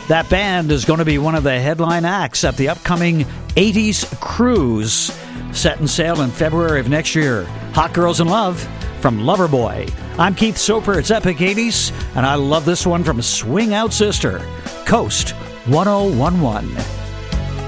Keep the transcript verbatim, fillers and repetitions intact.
That band is going to be one of the headline acts at the upcoming eighties Cruise, set and sail in February of next year. Hot Girls in Love from Loverboy. I'm Keith Soper. It's Epic eighties, and I love this one from Swing Out Sister, Coast one oh one one.